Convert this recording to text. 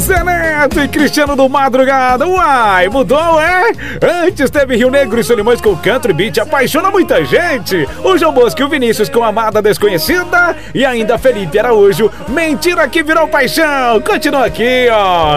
Zé Neto e Cristiano do Madrugada. Uai, mudou, é? Antes teve Rio Negro e Solimões com Country Beat, apaixona muita gente. O João Bosco e o Vinícius com Amada Desconhecida. E ainda Felipe Araújo, Mentira que Virou Paixão. Continua aqui, ó.